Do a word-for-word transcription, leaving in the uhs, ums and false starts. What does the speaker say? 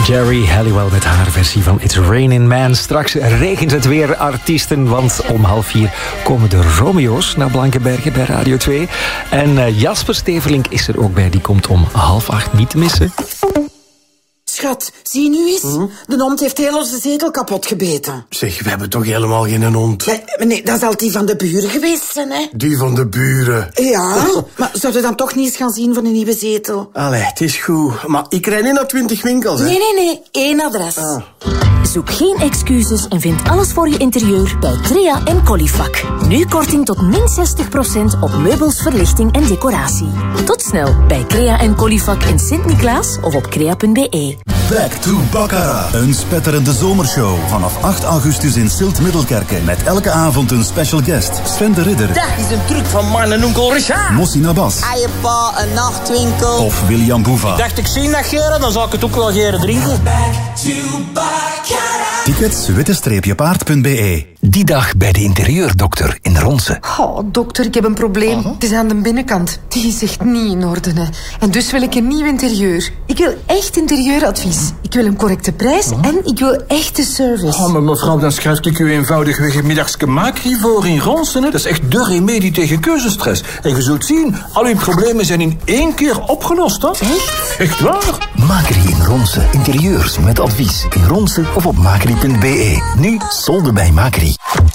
Jerry Halliwell met haar versie van It's Raining Man. Straks regent het weer artiesten, want om half vier komen de Romeo's naar Blankenberge bij Radio twee. En Jasper Steverlink is er ook bij, die komt om half acht niet te missen. Schat, zie nu eens. Mm-hmm. De hond heeft heel onze zetel kapot gebeten. Zeg, we hebben toch helemaal geen hond? Nee, nee, dat zal die van de buren geweest zijn, hè? Die van de buren? Ja, maar zouden we dan toch niet eens gaan zien voor een nieuwe zetel? Allee, het is goed. Maar ik rijd niet naar twintig winkels, hè? Nee, nee, nee. Eén adres. Ah. Zoek geen excuses en vind alles voor je interieur bij Crea en Colifac. Nu korting tot min zestig procent op meubels, verlichting en decoratie. Tot snel bij Crea en Colifac in Sint-Niklaas of op crea punt be. Back to Baccarat. Een spetterende zomershow vanaf acht augustus in Silt-Middelkerke. Met elke avond een special guest. Sven de Ridder. Dat is een truc van man en onkel Richard. Mossi Nabas. Eierpa, een nachtwinkel. Of William Boeva. Ik dacht, ik zie dat geren, dan zal ik het ook wel geren drinken. Back to Baccarat. Tickets witte-paard punt be. Die dag bij de interieurdokter in Ronse. Oh, dokter, ik heb een probleem. Uh-huh. Het is aan de binnenkant. Die is echt niet in orde. Hè. En dus wil ik een nieuw interieur. Ik wil echt interieuradvies. Ik wil een correcte prijs uh-huh. en ik wil echte service. Oh, maar mevrouw, dan schrijf ik u eenvoudigweg een middagske Macri voor in Ronse. Dat is echt de remedie tegen keuzestress. En je zult zien, al uw problemen zijn in één keer opgelost. Hè? Echt? Echt waar? Macri in Ronse. Interieurs met advies. In Ronse of op macri punt be. Nu solden bij Macri.